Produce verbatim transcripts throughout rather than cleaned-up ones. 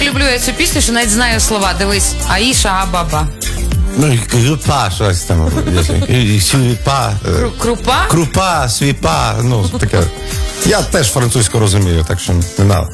люблю я цю пісню, що навіть знаю слова. Дивись, Аїша Абаба. Ну, і крупа, щось там. І свіпа. Крупа? Крупа, свіпа, ну, таке. Я теж французьку розумію, так що не надо.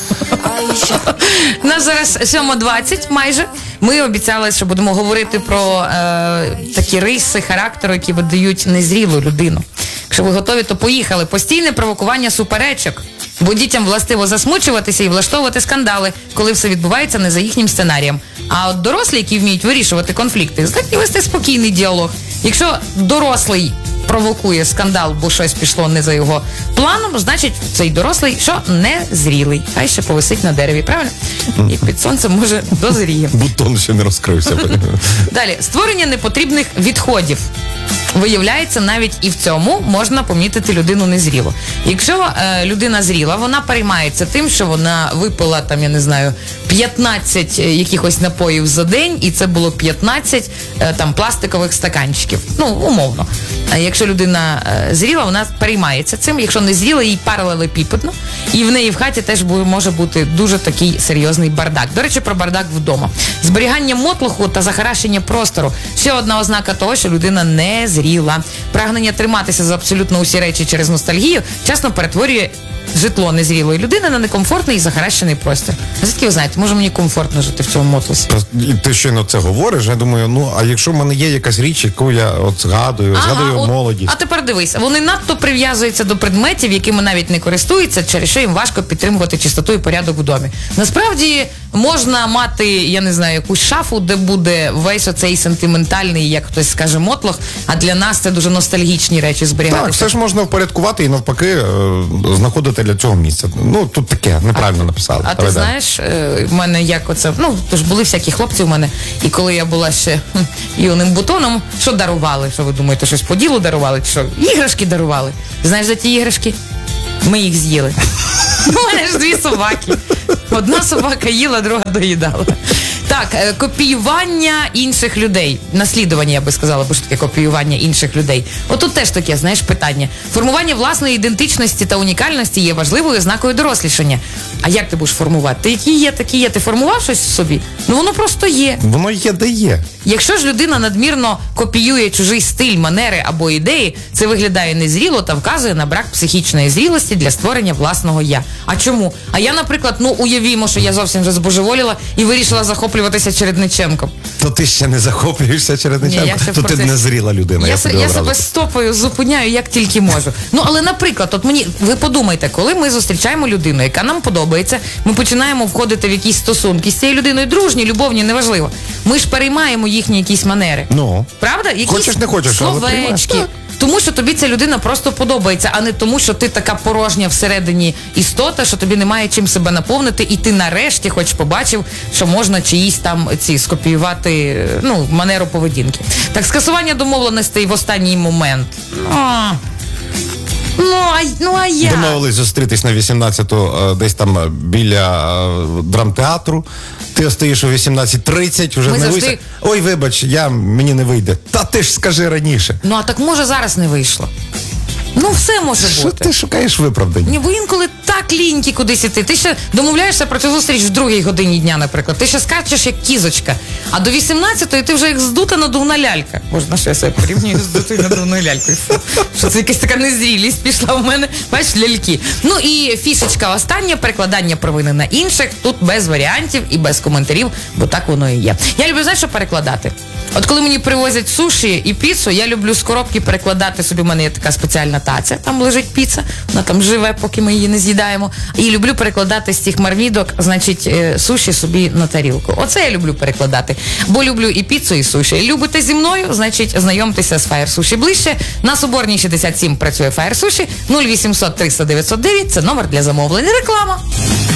У нас зараз сьома двадцять майже. Ми обіцяли, що будемо говорити про е, такі риси характеру, які видають незрілу людину. Якщо ви готові, то поїхали. Постійне провокування суперечок. Бо дітям властиво засмучуватися і влаштовувати скандали, коли все відбувається не за їхнім сценарієм. А от дорослі, які вміють вирішувати конфлікти, здатні вести спокійний діалог. Якщо дорослий провокує скандал, бо щось пішло не за його планом, значить цей дорослий, що не зрілий. Хай ще повисить на дереві, правильно? І під сонцем, може, дозріє. Бутон ще не розкрився. Далі. Створення непотрібних відходів. Виявляється, навіть і в цьому можна помітити людину незрілу. Якщо е, людина зріла, вона переймається тим, що вона випила, там, я не знаю, п'ятнадцять якихось напоїв за день, і це було п'ятнадцять е, там пластикових стаканчиків. Ну, умовно. А якщо людина е, зріла, вона переймається цим. Якщо не зріла, їй паралелепіпедно. І в неї в хаті теж може бути дуже такий серйозний бардак. До речі, про бардак вдома. Зберігання мотлоху та захаращення простору. Ще одна ознака того, що людина не зріла. Прагнення триматися за абсолютно усі речі через ностальгію часто перетворює житло незрілої людини на некомфортний і захаращений простір. Звідки ви знаєте, може мені комфортно жити в цьому мотлосі? І ти щойно це говориш, я думаю, ну, а якщо в мене є якась річ, яку я от згадую, ага, згадую от, молодість. А тепер дивись, вони надто прив'язуються до предметів, якими навіть не користуються, через що їм важко підтримувати чистоту і порядок в домі. Насправді, можна мати, я не знаю, якусь шафу, де буде весь оцей сентиментальний, як хтось скаже, мотлох, а для нас це дуже ностальгічні речі зберігатися. Так, все ж можна впорядкувати і навпаки знаходити для цього місця. Ну, тут таке, неправильно а, написали. А ти знаєш, в мене як оце, ну, тож були всякі хлопці в мене, і коли я була ще хм, юним бутоном, що дарували? Що ви думаєте, щось по ділу дарували? Чи що? Іграшки дарували. Знаєш за ті іграшки? Ми їх з'їли. У мене ж дві собаки. Одна собака їла, друга доїдала. Так, копіювання інших людей. Наслідування, я би сказала, бо що таке копіювання інших людей. Отут теж таке, знаєш, питання. Формування власної ідентичності та унікальності є важливою ознакою дорослішання. А як ти будеш формувати? Ти які є, такі є. Ти формував щось в собі? Ну воно просто є. Воно є, де є. Якщо ж людина надмірно копіює чужий стиль, манери або ідеї, це виглядає незріло та вказує на брак психічної зрілості для створення власного «я». А чому? А я, наприклад, ну уявімо, що я зовсім вже збожеволіла і вирішила захоплюватися Чередниченком. То ти ще не захоплюєшся Чередниченком? То ти незріла людина. Я, я, я себе стопою зупиняю, як тільки можу. Ну, але, наприклад, от мені, ви подумайте, коли ми зустрічаємо людину, яка нам подобається, ми починаємо входити в якісь стосунки з цією людиною, дружні, любовні, неважливо. Ми ж переймаємо їхні якісь манери. Ну. Правда? Якісь хочеш, не хочеш, словечки. Тому що тобі ця людина просто подобається, а не тому, що ти така порожня всередині істота, що тобі немає чим себе наповнити, і ти нарешті хоч побачив, що можна чиїсь там ці скопіювати, ну, манеру поведінки. Так, скасування домовленостей в останній момент. А, ну, а, ну, а я? Домовились зустрітись на вісімнадцяту десь там біля драмтеатру. Ти стоїш о вісімнадцять тридцять, вже не вийшло. Ой, вибач, я, мені не вийде. Та ти ж скажи раніше. Ну, а так може зараз не вийшло. Ну, все може Що бути. Що ти шукаєш виправдання? Ні, бо інколи так ліньки кудись іти. Ти ще домовляєшся про цю зустріч в другій годині дня, наприклад. Ти ще скачеш як кізочка. А до вісімнадцятої ти вже як здута надувна лялька. Боже, на що я себе порівнюю з здутою надувною лялькою? Що це якась така незрілість пішла в мене. Бачиш, ляльки. Ну і фішечка остання, перекладання провини на інших. Тут без варіантів і без коментарів, бо так воно і є. Я люблю, знаєш, що перекладати? От коли мені привозять суші і піцу, я люблю з коробки перекладати собі, у мене є така спеціальна таця, там лежить піца, вона там живе, поки ми її не з'їдаємо. І люблю перекладати з цих мармідок, значить, суші собі на тарілку. Оце я люблю перекладати. Бо люблю і піцу, і суші. Любите зі мною, значить, знайомтеся з Fire Sushi ближче. На Соборній шістдесят сім працює Fire Sushi, нуль вісімсот триста дев'ятсот дев'ять, це номер для замовлень. Реклама.